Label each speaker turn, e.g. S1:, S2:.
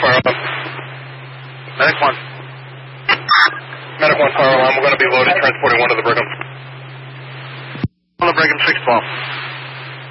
S1: fire alarm.
S2: Medic 1.
S1: Medic 1 fire alarm. We're going to be loaded, transporting one to the Brigham.
S2: On the Brigham 612.